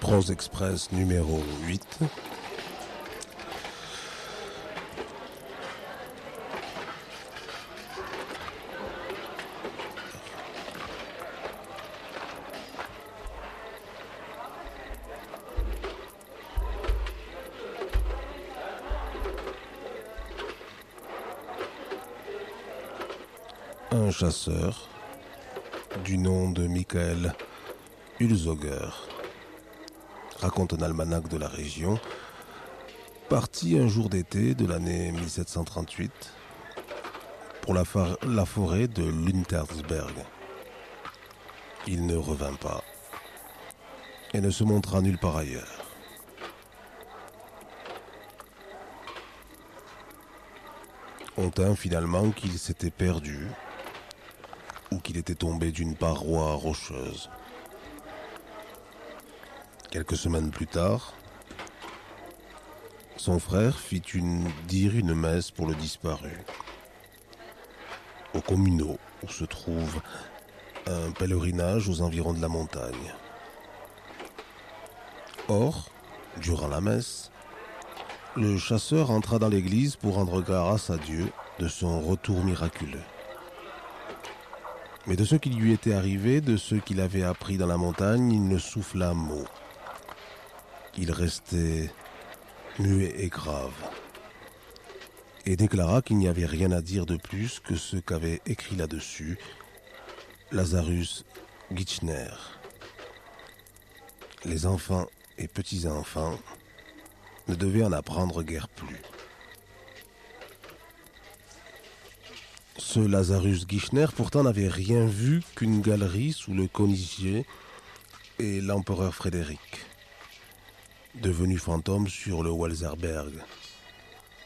France Express numéro 8. Un chasseur du nom de Michael Hulzoger raconte un almanach de la région, parti un jour d'été de l'année 1738 pour la forêt de Luntersberg. Il ne revint pas et ne se montra nulle part ailleurs. On tint finalement qu'il s'était perdu ou qu'il était tombé d'une paroi rocheuse. Quelques semaines plus tard, son frère fit dire une messe pour le disparu au communaux où se trouve un pèlerinage aux environs de la montagne. Or, durant la messe, le chasseur entra dans l'église pour rendre grâce à Dieu de son retour miraculeux. Mais de ce qui lui était arrivé, de ce qu'il avait appris dans la montagne, il ne souffla mot. Il restait muet et grave, et déclara qu'il n'y avait rien à dire de plus que ce qu'avait écrit là-dessus Lazarus Gichner. Les enfants et petits-enfants ne devaient en apprendre guère plus. Ce Lazarus Gichner pourtant n'avait rien vu qu'une galerie sous le Königssee et l'empereur Frédéric, devenu fantôme sur le Walserberg.